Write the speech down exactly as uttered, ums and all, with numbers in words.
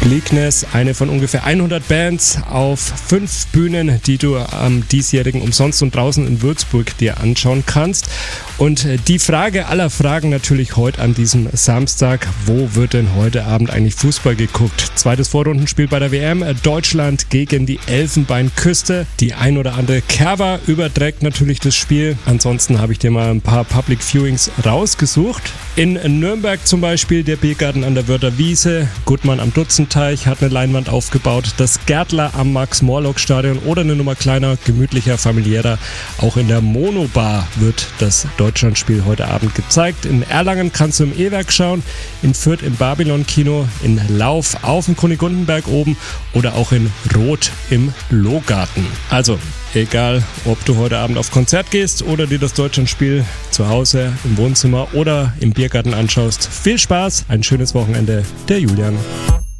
Bleakness, eine von ungefähr hundert Bands auf fünf Bühnen, die du am diesjährigen Umsonst und draußen in Würzburg dir anschauen kannst. Und die Frage aller Fragen natürlich heute an diesem Samstag: Wo wird denn heute Abend eigentlich Fußball geguckt? Zweites Vorrundenspiel bei der W M, Deutschland gegen die Elfenbeinküste. Die ein oder andere Kerber überträgt natürlich das Spiel. Ansonsten habe ich dir mal ein paar Public Viewings rausgesucht. In Nürnberg zum Beispiel der Biergarten an der Wörther Wiese, Gutmann am Dutzenteich hat eine Leinwand aufgebaut, das Gärtler am Max-Morlock-Stadion oder eine Nummer kleiner, gemütlicher, familiärer. Auch in der Monobar wird das Deutschlandspiel heute Abend gezeigt. In Erlangen kannst du im E-Werk schauen, in Fürth im Babylon-Kino, in Lauf auf dem Kunigundenberg oben oder auch in Roth im Lohgarten. Also, egal, ob du heute Abend auf Konzert gehst oder dir das Deutschlandspiel zu Hause im Wohnzimmer oder im Biergarten anschaust. Viel Spaß, ein schönes Wochenende, der Julian.